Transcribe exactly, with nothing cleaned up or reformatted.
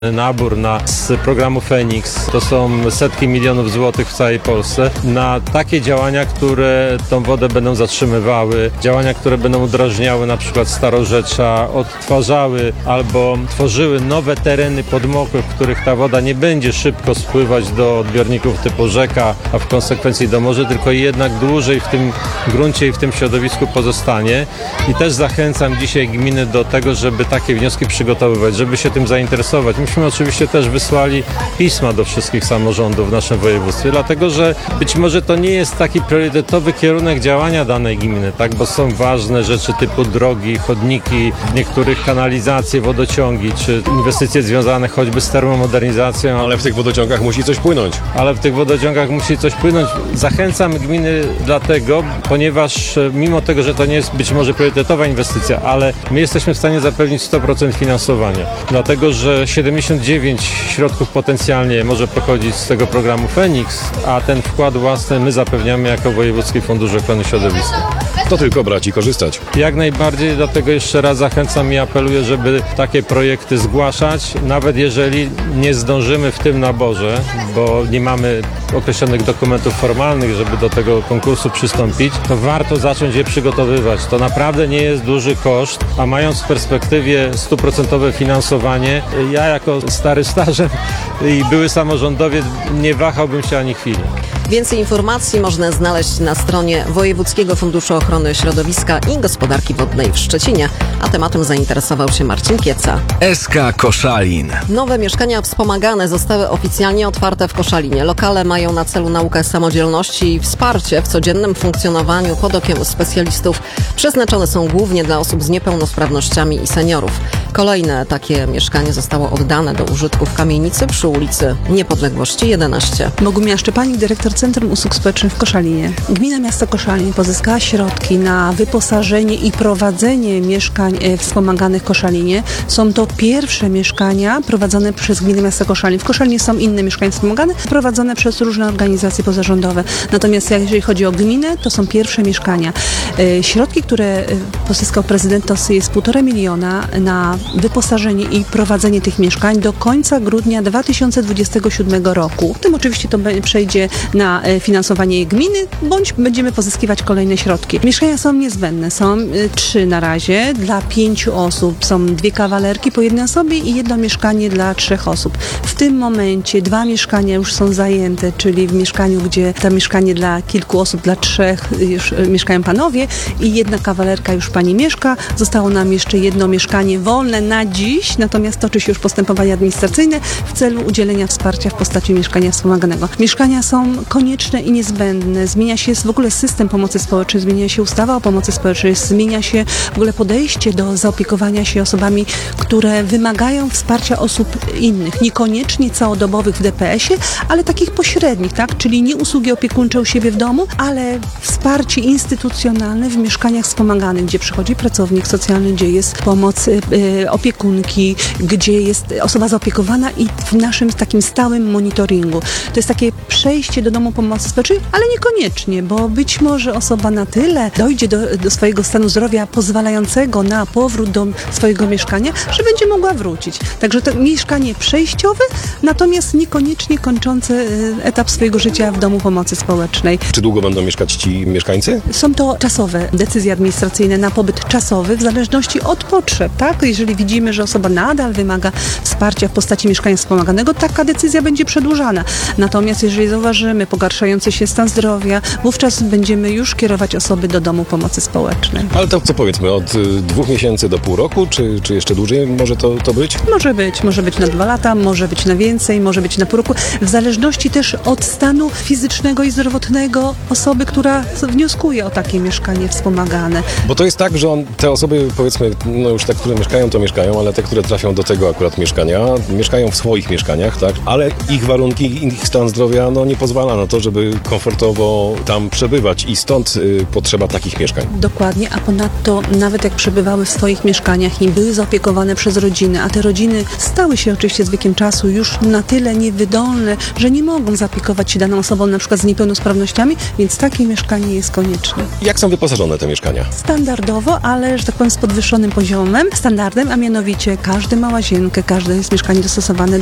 nabór na, z programu Feniks. To są setki milionów złotych w całej Polsce na takie działania, które tą wodę będą zatrzymywały, działania, które będą udrażniały na przykład starorzecza, odtwarzały albo tworzyły nowe tereny podmokłe, w których ta woda nie będzie szybko spływać do odbiorników typu rzeka, a w konsekwencji do morza, tylko jednak dłużej w tym gruncie i w tym środowisku pozostanie. I też zachęcam dzisiaj gminy do tego, żeby takie wnioski przygotowywać, żeby się tym zainteresować. Myśmy oczywiście też wysłali pisma do wszystkich samorządów w naszym województwie, dlatego że być może to nie jest taki priorytetowy kierunek działania danej gminy, tak, bo są ważne rzeczy typu drogi, chodniki, w niektórych kanalizacje, wodociągi, czy inwestycje związane choćby z termomodernizacją. Ale w tych wodociągach musi coś płynąć. Ale w tych wodociągach musi coś płynąć. Zachęcam gminy dlatego, ponieważ mimo tego, że to nie jest być może priorytetowa inwestycja, ale my jesteśmy w stanie zapewnić sto procent finansowania, dlatego że siedemdziesiąt dziewięć środków potencjalnie może pochodzić z tego programu Feniks, a ten wkład własny my zapewniamy jako Wojewódzki Fundusz Ochrony Środowiska. To tylko brać i korzystać. Jak najbardziej, dlatego jeszcze raz zachęcam i apeluję, żeby takie projekty zgłaszać, nawet jeżeli nie zdążymy w tym naborze, bo nie mamy określonych dokumentów formalnych, żeby do tego konkursu przystąpić, to warto zacząć je przygotowywać. To naprawdę nie jest duży koszt, a mając w perspektywie stuprocentowe finansowanie, ja jako stary starzem i były samorządowiec nie wahałbym się ani chwili. Więcej informacji można znaleźć na stronie Wojewódzkiego Funduszu Ochrony Środowiska i Gospodarki Wodnej w Szczecinie, a tematem zainteresował się Marcin Kieca. S K Koszalin. Nowe mieszkania wspomagane zostały oficjalnie otwarte w Koszalinie. Lokale mają na celu naukę samodzielności i wsparcie w codziennym funkcjonowaniu pod okiem specjalistów. Przeznaczone są głównie dla osób z niepełnosprawnościami i seniorów. Kolejne takie mieszkanie zostało oddane do użytku w kamienicy przy ulicy Niepodległości jedenaście. Bogumiła Szczepanik, dyrektor Centrum Usług Społecznych w Koszalinie. Gmina Miasta Koszalin pozyskała środki na wyposażenie i prowadzenie mieszkań wspomaganych w Koszalinie. Są to pierwsze mieszkania prowadzone przez Gminę Miasta Koszalin. W Koszalinie są inne mieszkania wspomagane, prowadzone przez różne organizacje pozarządowe. Natomiast jeżeli chodzi o gminę, to są pierwsze mieszkania. Środki, które pozyskał prezydent, to jest półtora miliona na wyposażenie i prowadzenie tych mieszkań do końca grudnia dwa tysiące dwudziestego siódmego roku. W tym oczywiście to przejdzie na finansowanie gminy, bądź będziemy pozyskiwać kolejne środki. Mieszkania są niezbędne. Są trzy na razie dla pięciu osób. Są dwie kawalerki po jednej osobie i jedno mieszkanie dla trzech osób. W tym momencie dwa mieszkania już są zajęte, czyli w mieszkaniu, gdzie to mieszkanie dla kilku osób, dla trzech już mieszkają panowie i jedna kawalerka już pani mieszka. Zostało nam jeszcze jedno mieszkanie wolne na dziś, natomiast toczy się już postępowanie administracyjne w celu udzielenia wsparcia w postaci mieszkania wspomaganego. Mieszkania są konieczne i niezbędne. Zmienia się w ogóle system pomocy społecznej, zmienia się ustawa o pomocy społecznej, zmienia się w ogóle podejście do zaopiekowania się osobami, które wymagają wsparcia osób innych, niekoniecznie całodobowych w D P S ie, ale takich pośrednich, tak? Czyli nie usługi opiekuńcze u siebie w domu, ale wsparcie instytucjonalne w mieszkaniach wspomaganych, gdzie przychodzi pracownik socjalny, gdzie jest pomoc y, opiekunki, gdzie jest osoba zaopiekowana i w naszym takim stałym monitoringu. To jest takie przejście do domu pomocy społecznej, ale niekoniecznie, bo być może osoba na tyle dojdzie do, do swojego stanu zdrowia pozwalającego na powrót do swojego mieszkania, że będzie mogła wrócić. Także to mieszkanie przejściowe, natomiast niekoniecznie kończące etap swojego życia w domu pomocy społecznej. Czy długo będą mieszkać ci mieszkańcy? Są to czasowe decyzje administracyjne na pobyt czasowy w zależności od potrzeb, tak? Jeżeli widzimy, że osoba nadal wymaga wsparcia w postaci mieszkania wspomaganego, taka decyzja będzie przedłużana. Natomiast jeżeli zauważymy pogarszający się stan zdrowia, wówczas będziemy już kierować osoby do domu pomocy społecznej. Ale to co powiedzmy, od y, dwóch miesięcy do pół roku, czy, czy jeszcze dłużej może to, to być? Może być, może być na dwa lata, może być na więcej, może być na pół roku, w zależności też od stanu fizycznego i zdrowotnego osoby, która wnioskuje o takie mieszkanie wspomagane. Bo to jest tak, że on, te osoby, powiedzmy, no już te, które mieszkają, to mieszkają, ale te, które trafią do tego akurat mieszkania, mieszkają w swoich mieszkaniach, tak? Ale ich warunki, ich stan zdrowia, no nie pozwala na to, żeby komfortowo tam przebywać i stąd y, potrzeba takich mieszkań. Dokładnie, a ponadto nawet jak przebywały w swoich mieszkaniach i były zaopiekowane przez rodziny, a te rodziny stały się oczywiście z wiekiem czasu już na tyle niewydolne, że nie mogą zaopiekować się daną osobą na przykład z niepełnosprawnościami, więc takie mieszkanie jest konieczne. Jak są wyposażone te mieszkania? Standardowo, ale że tak powiem z podwyższonym poziomem, standardem, a mianowicie każdy ma łazienkę, każde jest mieszkanie dostosowane